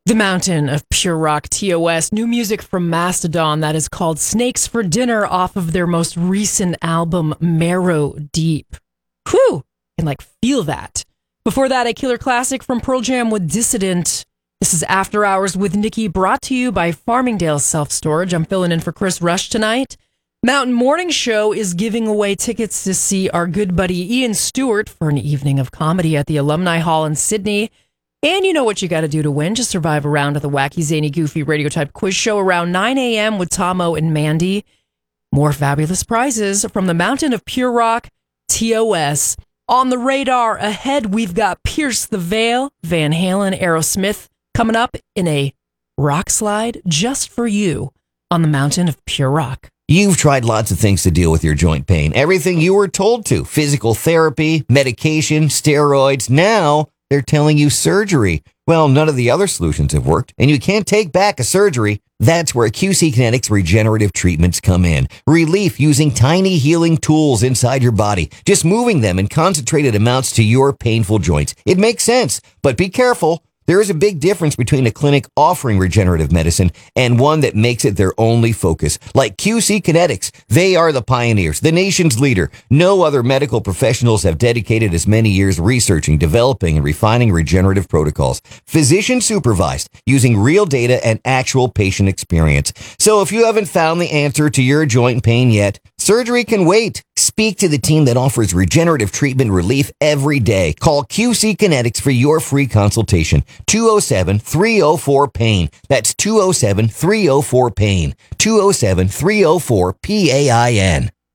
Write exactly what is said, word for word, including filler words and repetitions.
The Mountain of Pure Rock, T O S. New music from Mastodon that is called Snakes for Dinner off of their most recent album, Marrow Deep. Whew! I can like feel that. Before that, a killer classic from Pearl Jam with Dissident. This is After Hours with Nikki, brought to you by Farmingdale Self Storage. I'm filling in for Chris Rush tonight. Mountain Morning Show is giving away tickets to see our good buddy Ian Stewart for an evening of comedy at the Alumni Hall in Sydney. And you know what you got to do to win. Just survive a round of the wacky, zany, goofy radio type quiz show around nine a.m. with Tomo and Mandy. More fabulous prizes from the Mountain of Pure Rock, T O S. On the radar ahead, we've got Pierce the Veil, Van Halen, Aerosmith coming up in a rock slide just for you on the Mountain of Pure Rock. You've tried lots of things to deal with your joint pain. Everything you were told to. Physical therapy, medication, steroids. Now they're telling you surgery. Well, none of the other solutions have worked, and you can't take back a surgery. That's where Q C Kinetics regenerative treatments come in. Relief using tiny healing tools inside your body, just moving them in concentrated amounts to your painful joints. It makes sense, but be careful. There is a big difference between a clinic offering regenerative medicine and one that makes it their only focus. Like Q C Kinetics, they are the pioneers, the nation's leader. No other medical professionals have dedicated as many years researching, developing, and refining regenerative protocols. Physician supervised, using real data and actual patient experience. So if you haven't found the answer to your joint pain yet, surgery can wait. Speak to the team that offers regenerative treatment relief every day. Call Q C Kinetics for your free consultation. two oh seven, three oh four, pain. That's two oh seven, three oh four, pain. two oh seven, three oh four, P A I N.